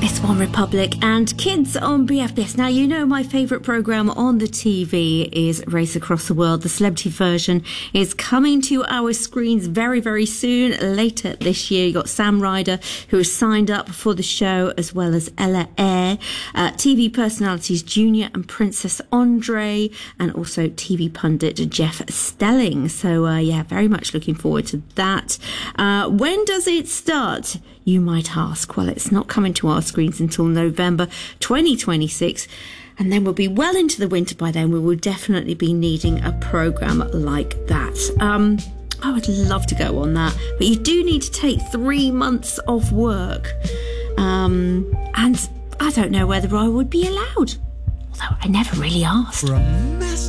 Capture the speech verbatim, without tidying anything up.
Yes, One Republic and Kids on B F B S. Now, you know my favourite programme on the T V is Race Across the World. The celebrity version is coming to our screens very, very soon. Later this year, you got Sam Ryder, who has signed up for the show, as well as Ella Eyre, uh, T V personalities Junior and Princess Andre, and also T V pundit Jeff Stelling. So, uh, yeah, very much looking forward to that. Uh, when does it start? You might ask. Well, it's not coming to our screens until November twenty twenty-six, and then we'll be well into the winter by then. We will definitely be needing a programme like that. Um, I would love to go on that, but you do need to take three months off work. Um, and I don't know whether I would be allowed, although I never really asked. For a mess